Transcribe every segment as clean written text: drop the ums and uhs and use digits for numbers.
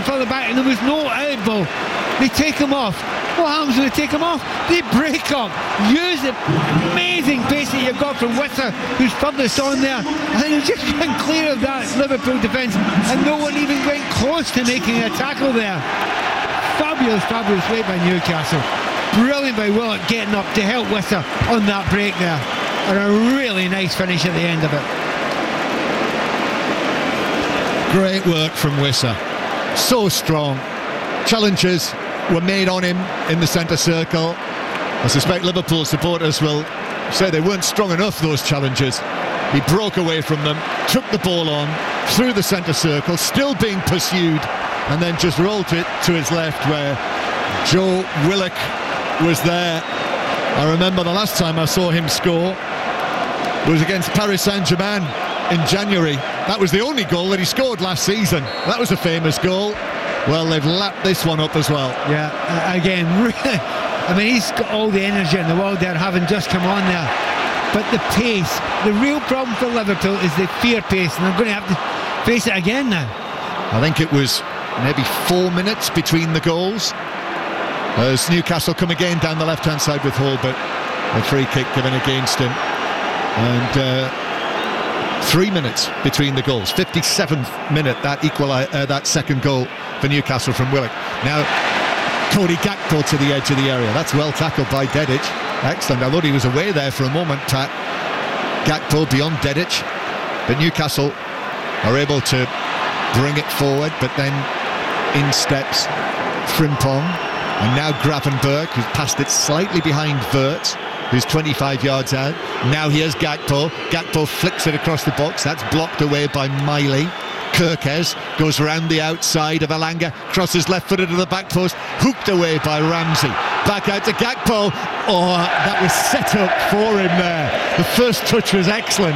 further back, and there was no out ball. They take him off. What happens when they take him off? They break up. Use the amazing pace that you've got from Wissa, who's furthest on there. And he just ran clear of that Liverpool defence, and no one even went close to making a tackle there. Fabulous play by Newcastle. Brilliant by Willock getting up to help Wissa on that break there. And a really nice finish at the end of it. Great work from Wissa. So strong. Challenges were made on him in the centre circle. I suspect Liverpool supporters will say they weren't strong enough, those challenges. He broke away from them, took the ball on, through the centre circle, still being pursued, and then just rolled it to his left where Joe Willock was there. I remember the last time I saw him score was against Paris Saint-Germain in January. That was the only goal that he scored last season. That was a famous goal. Well, they've lapped this one up as well. Yeah, again, really, I mean, he's got all the energy in the world there, having just come on there. But the pace, the real problem for Liverpool is the fear pace, and they're going to have to face it again now. I think it was maybe 4 minutes between the goals, as Newcastle come again down the left-hand side with Hall, but a free kick given against him. And 3 minutes between the goals. 57th minute, that second goal for Newcastle from Willock. Now Cody Gakpo to the edge of the area. That's well tackled by Dedic. Excellent. I thought he was away there for a moment, Pat. Gakpo beyond Dedic, but Newcastle are able to bring it forward, but then in steps Frimpong, and now Gravenberg, who's passed it slightly behind Wirtz, who's 25 yards out. Now here's Gakpo. Gakpo flicks it across the box. That's blocked away by Miley. Kirkes goes round the outside of Elanga, crosses left-footed to the back post, hooked away by Ramsey. Back out to Gakpo. Oh, that was set up for him there. The first touch was excellent.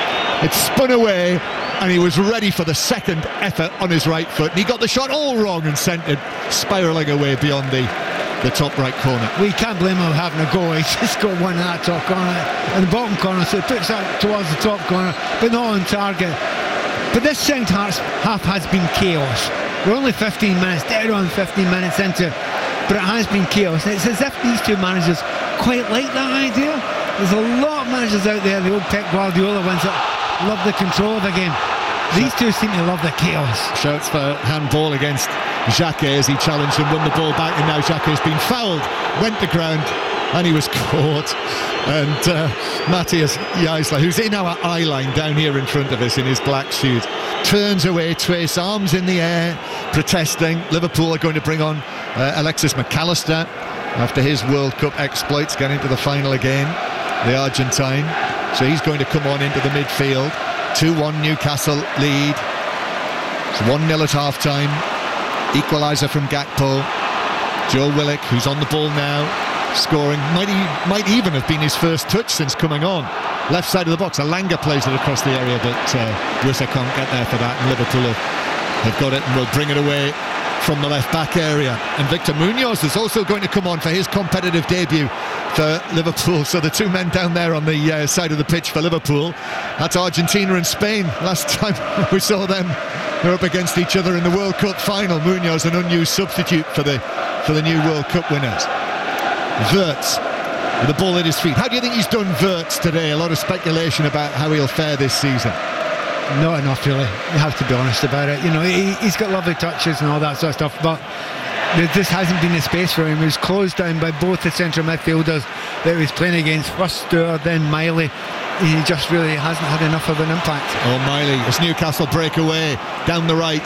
It spun away, and he was ready for the second effort on his right foot. And he got the shot all wrong and sent it spiralling away beyond the top right corner. We can't blame him having a go. He's just got one in that top corner and the bottom corner, so he puts that towards the top corner, but not on target. But this second half has been chaos. We're only 15 minutes, dead on 15 minutes into it, but it has been chaos. And it's as if these two managers quite like that idea. There's a lot of managers out there, the old Pep Guardiola ones, that love the control of the game. These two seem to love the chaos. Shouts for handball against Xhaka as he challenged and won the ball back, and now Xhaka has been fouled, went to ground, and he was caught. And Matthias Jaisler, who's in our eye line down here in front of us in his black shoes, turns away, twists, arms in the air, protesting. Liverpool are going to bring on Alexis McAllister after his World Cup exploits, getting to the final again, the Argentine. So he's going to come on into the midfield. 2-1 Newcastle lead. It's 1-0 at half-time. Equaliser from Gakpo. Joe Willock, who's on the ball now, scoring. Might even have been his first touch since coming on. Left side of the box. Elanga plays it across the area, but Wissa can't get there for that, and Liverpool have got it and will bring it away from the left back area. And Victor Munoz is also going to come on for his competitive debut for Liverpool. So the two men down there on the side of the pitch for Liverpool, that's Argentina and Spain. Last time we saw them, they're up against each other in the World Cup final. Munoz, an unused substitute for the new World Cup winners. Wirtz with the ball at his feet. How do you think he's done, Wirtz, today? A lot of speculation about how he'll fare this season. Not enough, really. You have to be honest about it. You know, he's got lovely touches and all that sort of stuff, but there just hasn't been a space for him. He was closed down by both the central midfielders that he was playing against. First Stewart, then Miley. He just really hasn't had enough of an impact. Oh, Miley, as Newcastle break away down the right.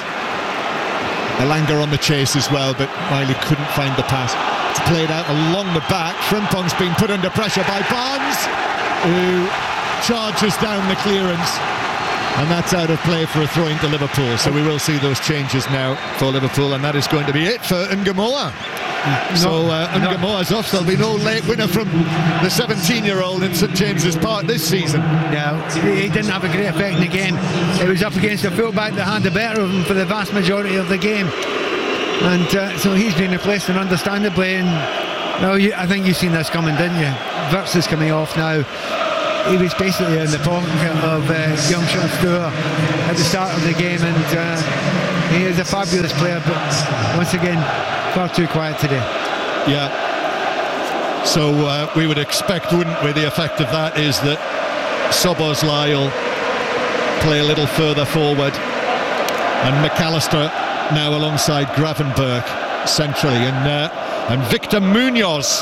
Elanga on the chase as well, but Miley couldn't find the pass. It's played out along the back. Frimpong's been put under pressure by Barnes, who charges down the clearance. And that's out of play for a throw into Liverpool. So we will see those changes now for Liverpool, and that is going to be it for Ngamoa. So Ngamoa's off. There'll be no late winner from the 17-year-old in St James's Park this season. Yeah, he didn't have a great effect in the game. He was up against a fullback that had the better of him for the vast majority of the game. And so he's been replaced, and understandably. And I think you've seen this coming, didn't you? Wirtz is coming off now. He was basically in the pocket of young Sean Stewart at the start of the game, and He is a fabulous player, but once again, far too quiet today. Yeah. So we would expect, wouldn't we, the effect of that is that Szoboszlai will play a little further forward, and McAllister now alongside Gravenberch centrally, and Victor Munoz,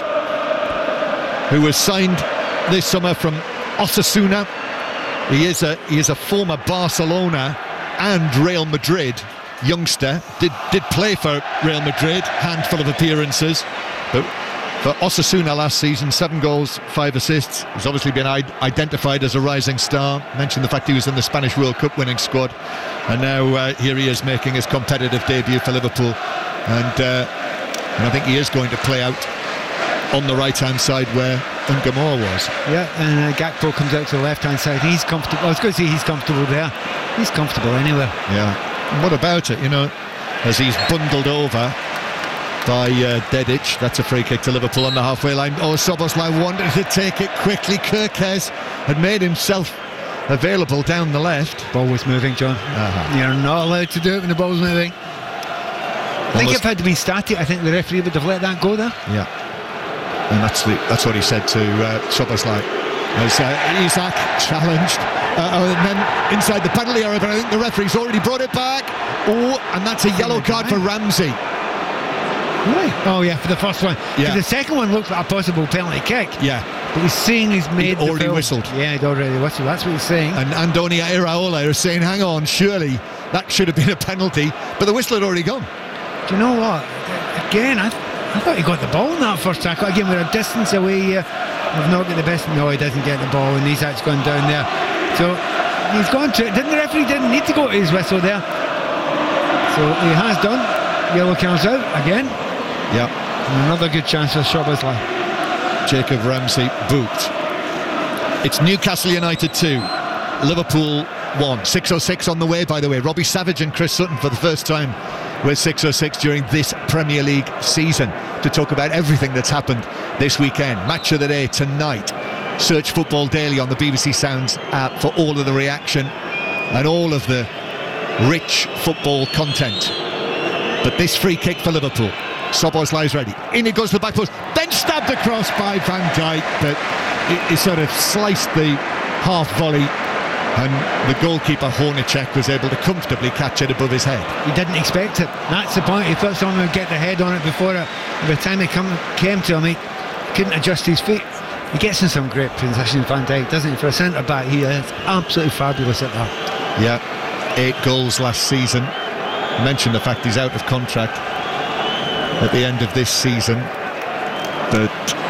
who was signed this summer from Osasuna. He is a former Barcelona and Real Madrid youngster. Did play for Real Madrid, handful of appearances, but for Osasuna last season, 7 goals, 5 assists. He's obviously been identified as a rising star. Mentioned the fact he was in the Spanish World Cup winning squad, and now here he is making his competitive debut for Liverpool, and I think he is going to play out on the right hand side where Ungamor was. Yeah, and Gakpo comes out to the left hand side. He's comfortable. I was going to say he's comfortable there. He's comfortable anywhere. Yeah. And what about it, as he's bundled over by Dedic? That's a free kick to Liverpool on the halfway line. Oh, Szoboszlai wanted to take it quickly. Kerkez had made himself available down the left. Ball was moving, John. You're not allowed to do it when the ball's moving. I think if it had been static, I think the referee would have let that go there. Yeah. And that's what he said to Szoboszlai as Isak challenged, and then inside the penalty area, but I think the referee's already brought it back. And that's a yellow card for Ramsey. Right. Oh yeah, for the first one. Yeah. The second one looked like a possible penalty kick. Yeah. But he's saying he's made he'd already whistled. Yeah, he'd already whistled. That's what he's saying. And Andoni Iraola is saying, hang on, surely that should have been a penalty, but the whistle had already gone. Do you know what? Again, I thought he got the ball in that first tackle. Again, we're a distance away here. I've not got the best. No, he doesn't get the ball, and Isak's gone down there. So he's gone to it. The referee didn't need to go to his whistle there. So he has done. Yellow comes out again. Yeah. And another good chance for Szoboszlai. Jacob Ramsey booked. It's Newcastle United 2, Liverpool 1. 6:06 on the way, by the way. Robbie Savage and Chris Sutton for the first time with 6:06 during this Premier League season to talk about everything that's happened this weekend. Match of the day tonight. Search Football Daily on the BBC Sounds app for all of the reaction and all of the rich football content. But this free kick for Liverpool, Szoboszlai's ready. In it goes to the back post, then stabbed across by Van Dijk, but he sort of sliced the half volley, and the goalkeeper Hornacek was able to comfortably catch it above his head. He didn't expect it. That's the point. He thought someone would get the head on it before it. By the time he came to him, he couldn't adjust his feet. He gets in some great position, Van Dijk, doesn't he? For a centre back, he is absolutely fabulous at that. Yeah, 8 goals last season. I mentioned the fact he's out of contract at the end of this season, but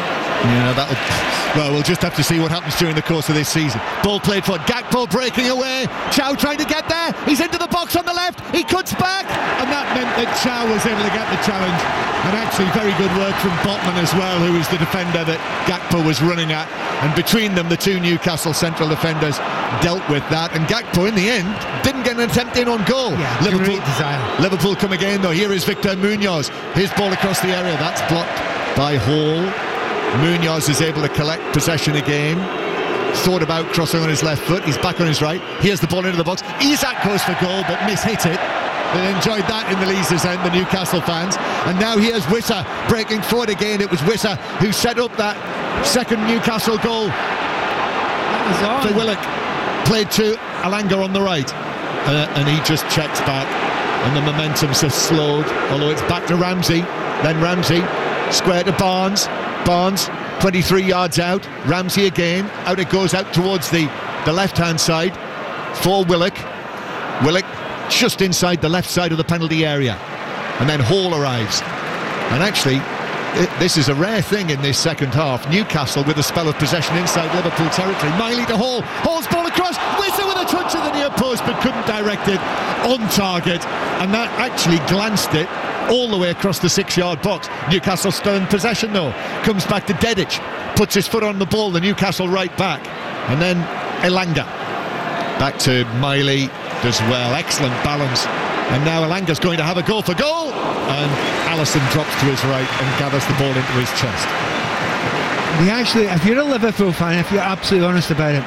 we'll just have to see what happens during the course of this season. Ball played for Gakpo, breaking away. Chow trying to get there. He's into the box on the left. He cuts back, and that meant that Chow was able to get the challenge. And actually very good work from Botman as well, who was the defender that Gakpo was running at. And between them, the 2 Newcastle central defenders dealt with that. And Gakpo, in the end, didn't get an attempt in on goal. Yeah, Liverpool come again, though. Here is Victor Munoz. His ball across the area. That's blocked by Hall. Munoz is able to collect possession again. Thought about crossing on his left foot. He's back on his right. Here's the ball into the box. Isak goes for goal, but mishit it. They enjoyed that in the Leazes end, the Newcastle fans. And now here's Wissa breaking forward again. It was Wissa who set up that second Newcastle goal for Willock. Played to Alanga on the right, and he just checks back, and the momentum's just slowed, although it's back to Ramsey. Then Ramsey square to Barnes. Barnes 23 yards out. Ramsey again. Out it goes, out towards the left hand side for Willock. Willock just inside the left side of the penalty area, and then Hall arrives. And actually this is a rare thing in this second half. Newcastle with a spell of possession inside Liverpool territory. Miley to Hall. Hall's ball across. Wissa with a touch of the near post, but couldn't direct it on target, and that actually glanced it all the way across the 6-yard box. Newcastle still in possession though. Comes back to Dedic, puts his foot on the ball, the Newcastle right back, and then Elanga back to Miley, does well, excellent balance, and now Elanga's going to have a goal for goal, and Alisson drops to his right and gathers the ball into his chest. We actually, if you're a Liverpool fan, if you're absolutely honest about it,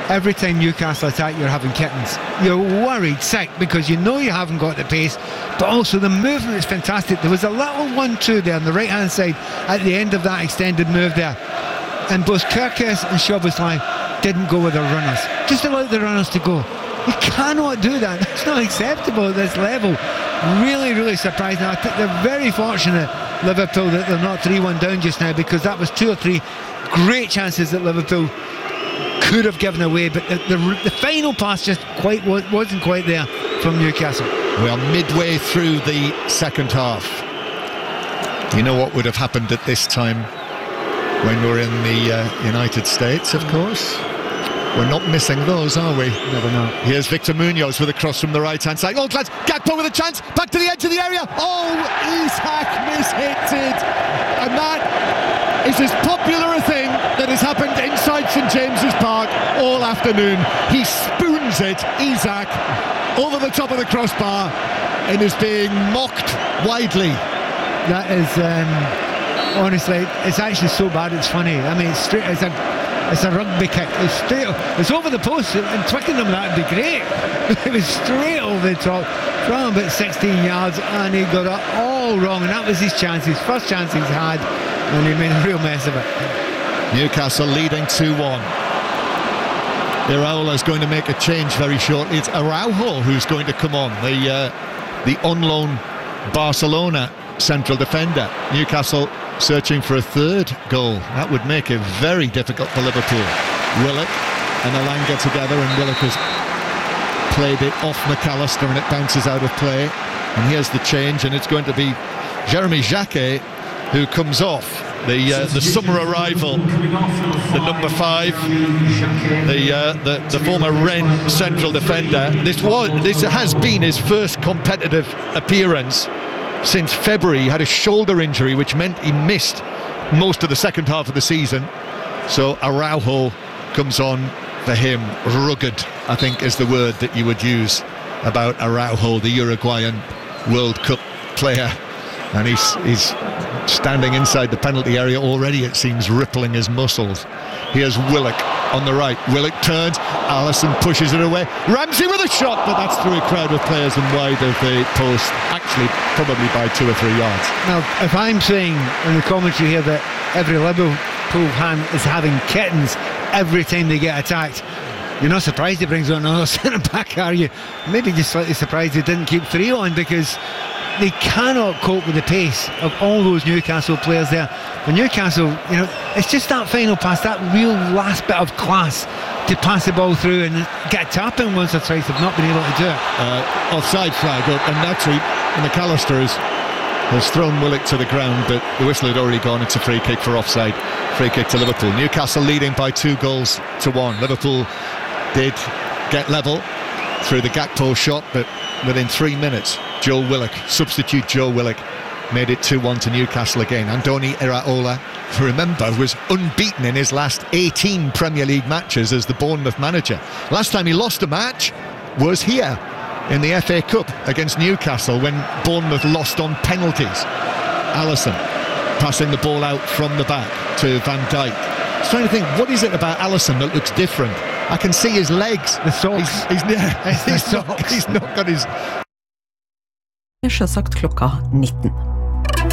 every time Newcastle attack, you're having kittens. You're worried sick because you know you haven't got the pace, but also the movement is fantastic. There was a little 1-2 there on the right hand side at the end of that extended move there, and both Kerkez and Szoboszlai didn't go with their runners, just allowed the runners to go. You cannot do that. That's not acceptable at this level. Really, really surprising. I think they're very fortunate, Liverpool, that they're not 3-1 down just now, because that was 2 or 3 great chances that Liverpool could have given away, but the final pass just wasn't quite there from Newcastle. We are midway through the second half. You know what would have happened at this time when we're in the United States, of course. We're not missing those, are we? Never know. Here's Victor Munoz with a cross from the right-hand side. Oh, Glad Gakpo with a chance. Back to the edge of the area. Oh, Isak mishitted. And that is as popular a thing that has happened inside St James's Park all afternoon. He spoons it, Isak, over the top of the crossbar, and is being mocked widely. That is, honestly, it's actually so bad it's funny. I mean, it's a rugby kick. It's over the post, and Twickenham, that would be great. It was straight over the top from about 16 yards, and he got it all wrong, and that was his chance, his first chance he's had, and he made a real mess of it. Newcastle leading 2-1. Iraola's going to make a change very shortly. It's Araujo who's going to come on, the on loan Barcelona central defender. Newcastle searching for a third goal. That would make it very difficult for Liverpool. Willock and Elanga together, and Willock has played it off McAllister, and it bounces out of play. And here's the change, and it's going to be Jeremy Jacquet who comes off. The summer arrival, the number 5, the former Rennes central defender. This has been his first competitive appearance since February. He had a shoulder injury, which meant he missed most of the second half of the season. So Araujo comes on for him. Rugged, I think, is the word that you would use about Araujo, the Uruguayan World Cup player. And he's standing inside the penalty area already, it seems, rippling his muscles. Here's Willock on the right. Willock turns, Alisson pushes it away. Ramsey with a shot, but that's through a crowd of players and wide of the post, actually probably by 2 or 3 yards. Now, if I'm saying in the commentary here that every Liverpool fan is having kittens every time they get attacked, you're not surprised he brings on another centre-back, are you? Maybe just slightly surprised he didn't keep 3 on, because they cannot cope with the pace of all those Newcastle players there. But Newcastle, you know, it's just that final pass, that real last bit of class to pass the ball through and get a tap in once or twice. They've not been able to do it. Offside flag up, and actually McAllister has thrown Willock to the ground, but the whistle had already gone. It's a free kick for offside. Free kick to Liverpool. Newcastle leading by 2-1. Liverpool did get level through the Gakpo shot, but within 3 minutes, substitute Joe Willock, made it 2-1 to Newcastle again. Andoni Iraola, remember, was unbeaten in his last 18 Premier League matches as the Bournemouth manager. Last time he lost a match was here in the FA Cup against Newcastle, when Bournemouth lost on penalties. Alisson passing the ball out from the back to Van Dijk. I was trying to think, what is it about Alisson that looks different? I can see his legs. The socks. He's not got his... Selvsagt klokka 19.